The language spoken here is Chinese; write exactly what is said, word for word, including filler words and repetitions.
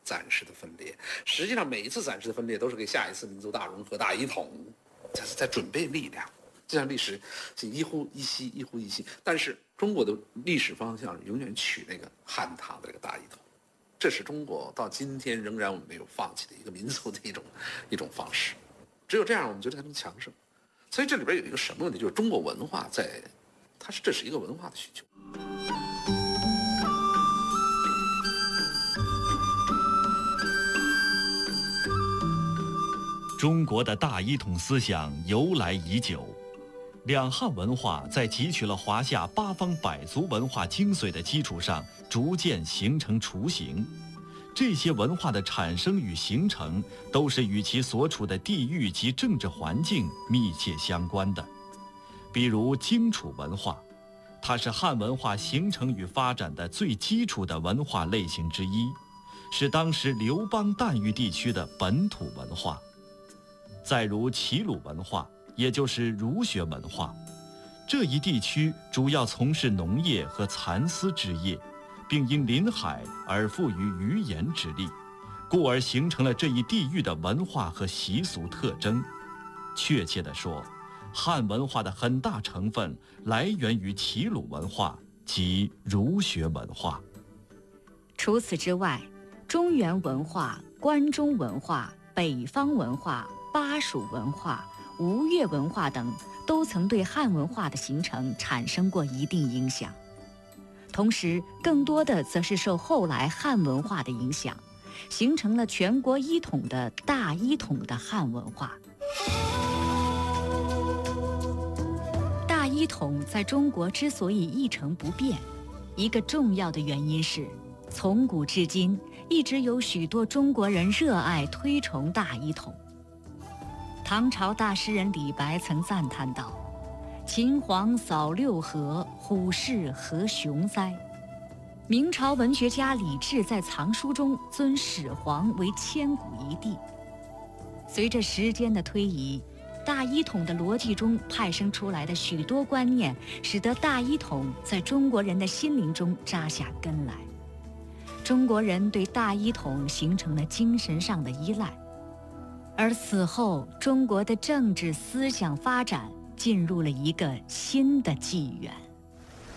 暂时的分裂。实际上，每一次暂时的分裂都是给下一次民族大融合、大一统，这是在准备力量。就像历史是一呼一吸，一呼一吸，但是中国的历史方向永远取那个汉唐的这个大一统，这是中国到今天仍然我们没有放弃的一个民族的一种一种方式。只有这样，我们觉得才能强盛。所以这里边有一个什么问题，就是中国文化在，它是这是一个文化的需求。 中国的大一统思想由来已久，两汉文化在汲取了华夏八方百族文化精髓的基础上，逐渐形成雏形。这些文化的产生与形成，都是与其所处的地域及政治环境密切相关的。比如荆楚文化，它是汉文化形成与发展的最基础的文化类型之一，是当时刘邦诞育地区的本土文化。再如齐鲁文化，也就是儒学文化，这一地区主要从事农业和蚕丝织业，并因临海而富于渔盐之力，故而形成了这一地域的文化和习俗特征。确切地说，汉文化的很大成分来源于齐鲁文化及儒学文化。 除此之外，中原文化、关中文化、北方文化、巴蜀文化、吴越文化等都曾对汉文化的形成产生过一定影响。同时，更多的则是受后来汉文化的影响，形成了全国一统的大一统的汉文化。大一统在中国之所以一成不变，一个重要的原因是，从古至今一直有许多中国人热爱推崇大一统。唐朝大诗人李白曾赞叹道：“秦皇扫六合，虎视何雄哉。”明朝文学家李治在藏书中尊始皇为千古一帝。随着时间的推移，大一统的逻辑中派生出来的许多观念，使得大一统在中国人的心灵中扎下根来。中国人对大一统形成了精神上的依赖。而此后，中国的政治思想发展进入了一个新的纪元。